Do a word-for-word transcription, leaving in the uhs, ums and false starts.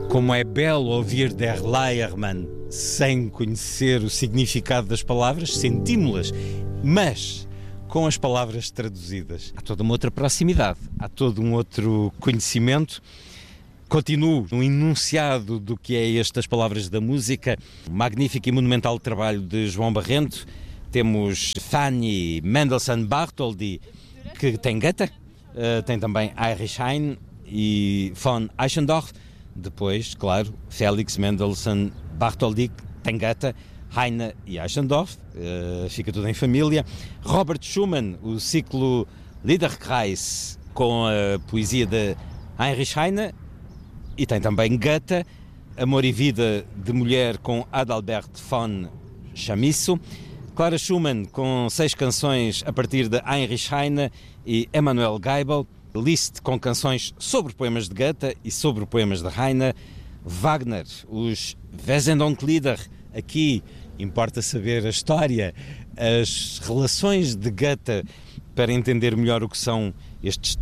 Como é belo ouvir Der Leiermann sem conhecer o significado das palavras, sentimos-las, mas com as palavras traduzidas. Há toda uma outra proximidade, há todo um outro conhecimento. Continuo no enunciado do que é estas palavras da música. Magnífico e monumental trabalho de João Barrento. Temos Fanny Mendelssohn Bartholdy, que tem Goethe, uh, tem também Heinrich Heine e von Eichendorff. Depois, claro, Félix Mendelssohn Bartholdy, tem Goethe, Heine e Eichendorff, uh, fica tudo em família. Robert Schumann, o ciclo Liederkreis, com a poesia de Heinrich Heine, e tem também Goethe. Amor e Vida de Mulher, com Adalbert von Chamisso. Clara Schumann, com seis canções a partir de Heinrich Heine e Emanuel Geibel. Liszt, com canções sobre poemas de Goethe e sobre poemas de Heine. Wagner, os Wesendonck-Lieder. Aqui importa saber a história, as relações de Goethe, para entender melhor o que são estes